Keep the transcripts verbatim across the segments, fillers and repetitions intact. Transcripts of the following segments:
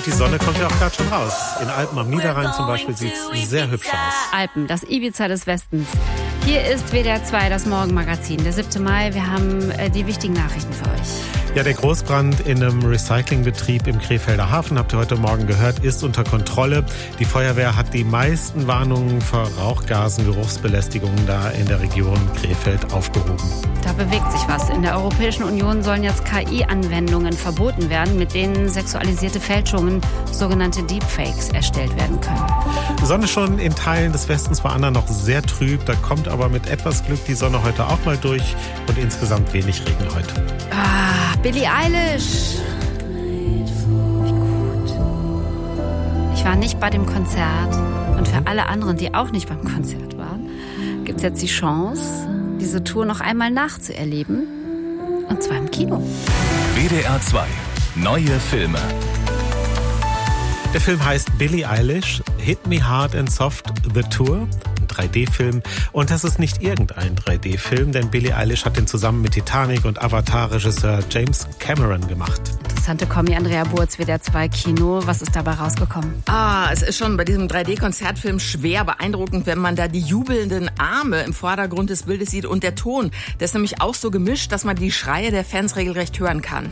die Sonne kommt ja auch gerade schon raus. In Alpen am Niederrhein zum Beispiel sieht es sehr hübsch aus. Alpen, das Ibiza des Westens. Hier ist W D R zwei, das Morgenmagazin, der siebte Mai. Wir haben äh, die wichtigen Nachrichten für euch. Ja, der Großbrand in einem Recyclingbetrieb im Krefelder Hafen, habt ihr heute Morgen gehört, ist unter Kontrolle. Die Feuerwehr hat die meisten Warnungen vor Rauchgasen, Geruchsbelästigungen da in der Region Krefeld aufgehoben. Da bewegt sich was. In der Europäischen Union sollen jetzt K I-Anwendungen verboten werden, mit denen sexualisierte Fälschungen, sogenannte Deepfakes, erstellt werden können. Sonne schon in Teilen des Westens, bei anderen noch sehr trüb. Da kommt aber mit etwas Glück die Sonne heute auch mal durch und insgesamt wenig Regen heute. Ah, Billie Eilish. Wie gut. Ich war nicht bei dem Konzert und für alle anderen, die auch nicht beim Konzert waren, gibt es jetzt die Chance, diese Tour noch einmal nachzuerleben. Und zwar im Kino. W D R zwei. Neue Filme. Der Film heißt Billie Eilish, Hit Me Hard and Soft, The Tour. Ein drei D-Film. Und das ist nicht irgendein drei D-Film, denn Billie Eilish hat den zusammen mit Titanic und Avatar-Regisseur James Cameron gemacht. Interessante Kommi, Andrea Burz, W D R zwei Kino. Was ist dabei rausgekommen? Ah, es ist schon bei diesem drei D-Konzertfilm schwer beeindruckend, wenn man da die jubelnden Arme im Vordergrund des Bildes sieht und der Ton. Der ist nämlich auch so gemischt, dass man die Schreie der Fans regelrecht hören kann.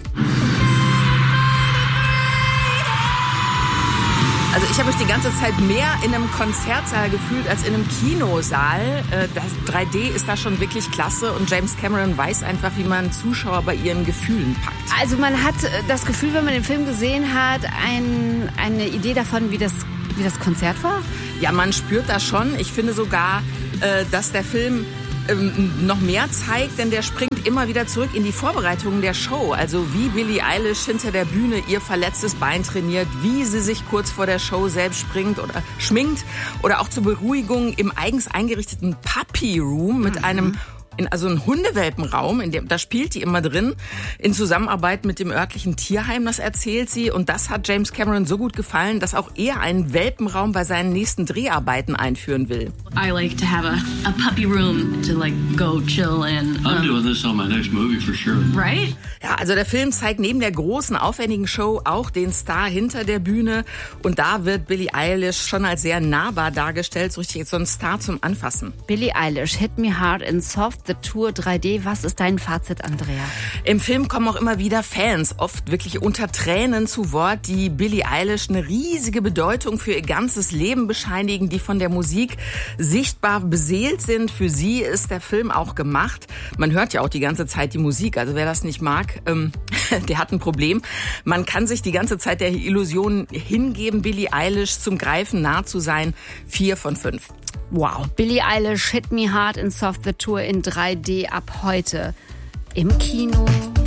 Also ich habe mich die ganze Zeit mehr in einem Konzertsaal gefühlt als in einem Kinosaal. Das drei D ist da schon wirklich klasse und James Cameron weiß einfach, wie man Zuschauer bei ihren Gefühlen packt. Also man hat das Gefühl, wenn man den Film gesehen hat, ein, eine Idee davon, wie das, wie das Konzert war? Ja, man spürt das schon. Ich finde sogar, dass der Film noch mehr zeigt, denn der springt immer wieder zurück in die Vorbereitungen der Show. Also wie Billie Eilish hinter der Bühne ihr verletztes Bein trainiert, wie sie sich kurz vor der Show selbst springt oder schminkt oder auch zur Beruhigung im eigens eingerichteten Puppy Room mit mhm. einem in also ein Hundewelpenraum, in dem da spielt die immer drin, in Zusammenarbeit mit dem örtlichen Tierheim, das erzählt sie. Und das hat James Cameron so gut gefallen, dass auch er einen Welpenraum bei seinen nächsten Dreharbeiten einführen will. I like to have a, a puppy room to like go chill in. Um, I'm doing this on my next movie for sure. Right? Ja, also der Film zeigt neben der großen, aufwendigen Show auch den Star hinter der Bühne. Und da wird Billie Eilish schon als sehr nahbar dargestellt, so richtig so ein Star zum Anfassen. Billie Eilish, Hit Me Hard and Soft, The Tour drei D. Was ist dein Fazit, Andrea? Im Film kommen auch immer wieder Fans, oft wirklich unter Tränen zu Wort, die Billie Eilish eine riesige Bedeutung für ihr ganzes Leben bescheinigen, die von der Musik sichtbar beseelt sind. Für sie ist der Film auch gemacht. Man hört ja auch die ganze Zeit die Musik, also wer das nicht mag, ähm, der hat ein Problem. Man kann sich die ganze Zeit der Illusion hingeben, Billie Eilish zum Greifen nah zu sein. Vier von fünf. Wow, Billie Eilish, Hit Me Hard and Soft, The Tour in drei D ab heute im Kino.